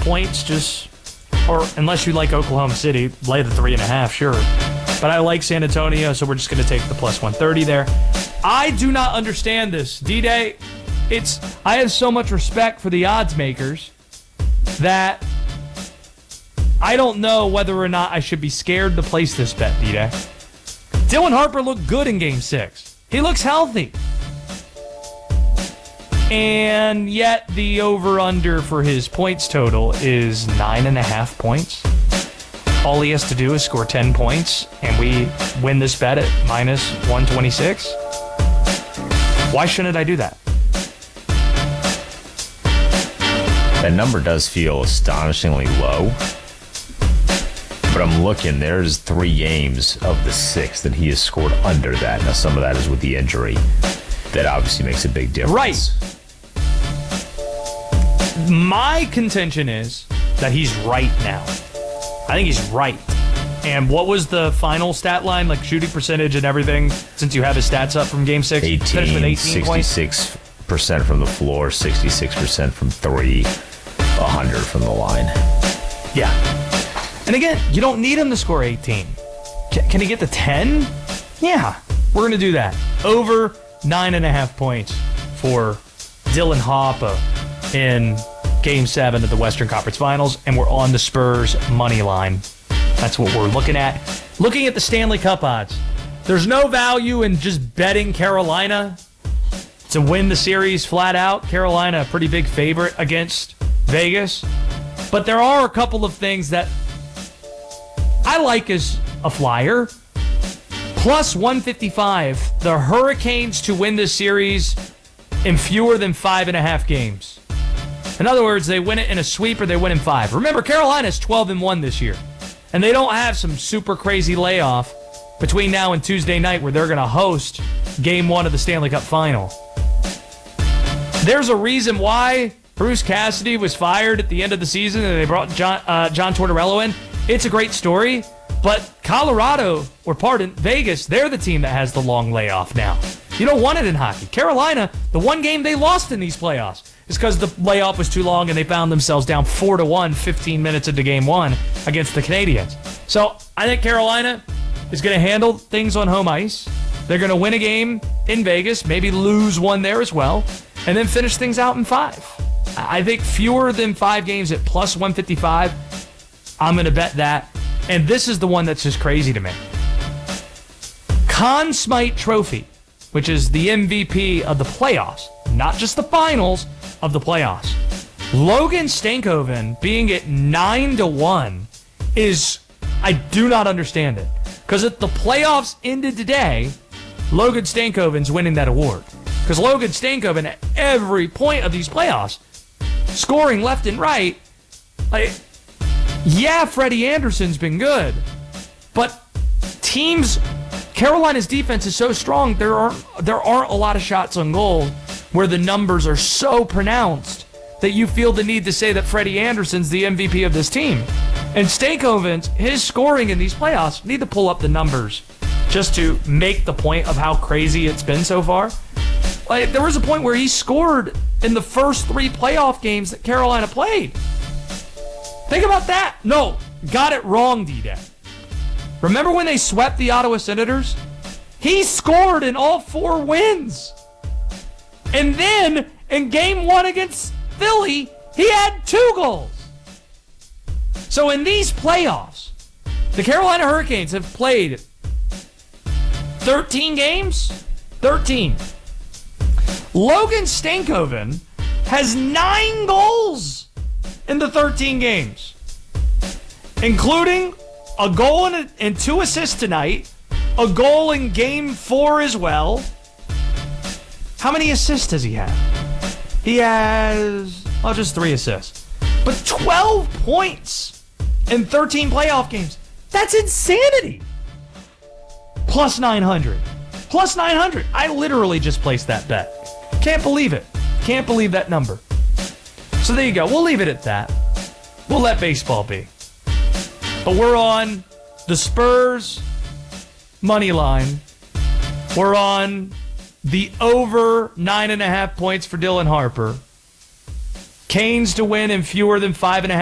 points, or unless you like Oklahoma City, lay the 3.5, sure. But I like San Antonio, so we're just going to take the plus 130 there. I do not understand this. D-Day, I have so much respect for the odds makers that I don't know whether or not I should be scared to place this bet, D-Day. Dylan Harper looked good in Game 6. He looks healthy. And yet the over-under for his points total is 9.5 points. All he has to do is score 10 points, and we win this bet at minus 126. Why shouldn't I do that? That number does feel astonishingly low. But I'm looking, there's 3 games of the 6 that he has scored under that. Now, some of that is with the injury. That obviously makes a big difference. Right. My contention is that he's right now. I think he's right. And what was the final stat line, like shooting percentage and everything, since you have his stats up from Game 6? 18 points? 66% from the floor, 66% from 3, 100 from the line. Yeah. And again, you don't need him to score 18. Can he get to 10? Yeah, we're going to do that. Over 9.5 points for Dylan Harper in Game 7 of the Western Conference Finals, and we're on the Spurs money line. That's what we're looking at. Looking at the Stanley Cup odds, there's no value in just betting Carolina to win the series flat out. Carolina, a pretty big favorite against Vegas. But there are a couple of things that I like as a flyer. Plus 155, the Hurricanes to win this series in fewer than 5.5 games. In other words, they win it in a sweep or they win in 5. Remember, Carolina's 12-1 this year. And they don't have some super crazy layoff between now and Tuesday night where they're going to host Game 1 of the Stanley Cup Final. There's a reason why Bruce Cassidy was fired at the end of the season and they brought John Tortorella in. It's a great story, but Vegas, they're the team that has the long layoff now. You don't want it in hockey. Carolina, the one game they lost in these playoffs is because the layoff was too long and they found themselves down 4-1 15 minutes into Game 1 against the Canadiens. So I think Carolina is going to handle things on home ice. They're going to win a game in Vegas, maybe lose one there as well, and then finish things out in 5. I think fewer than 5 games at plus 155, I'm going to bet that. And this is the one that's just crazy to me. Conn Smythe Trophy, which is the MVP of the playoffs, not just the finals, of the playoffs. Logan Stankoven being at 9-1 is, I do not understand it. Because if the playoffs ended today, Logan Stankoven's winning that award. Because Logan Stankoven at every point of these playoffs, scoring left and right, Freddie Anderson's been good, but Carolina's defense is so strong, there aren't a lot of shots on goal where the numbers are so pronounced that you feel the need to say that Freddie Anderson's the MVP of this team. And Stankoven's, his scoring in these playoffs, need to pull up the numbers just to make the point of how crazy it's been so far. There was a point where he scored in the first 3 playoff games that Carolina played. Think about that. No, got it wrong, D-Day. Remember when they swept the Ottawa Senators? He scored in all 4 wins. And then, in Game 1 against Philly, he had 2 goals. So in these playoffs, the Carolina Hurricanes have played 13 games? 13. Logan Stankoven has 9 goals in the 13 games, including a goal and 2 assists tonight, a goal in Game 4 as well. How many assists does he have? He has, just 3 assists. But 12 points in 13 playoff games. That's insanity. Plus 900. Plus 900. I literally just placed that bet. Can't believe it. Can't believe that number. So there you go. We'll leave it at that. We'll let baseball be. But we're on the Spurs money line. We're on the over 9.5 points for Dylan Harper. Canes to win in fewer than 5.5